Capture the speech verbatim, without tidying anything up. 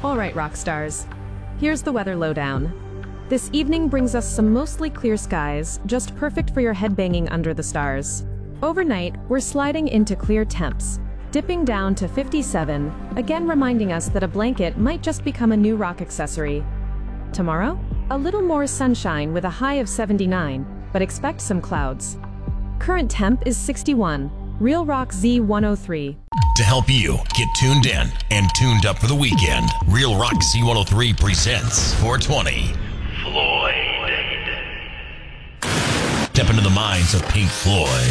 All right, rock stars. Here's the weather lowdown. This evening brings us some mostly clear skies, just perfect for your headbanging under the stars. Overnight, we're sliding into clear temps, dipping down to fifty-seven, again reminding us that a blanket might just become a new rock accessory. Tomorrow, a little more sunshine with a high of seventy-nine, but expect some clouds. Current temp is sixty-one, Real Rock Z one oh three. To help you get tuned in and tuned up for the weekend, Real Rock Z one oh three presents four twenty. Floyd. Step into the minds of Pink Floyd.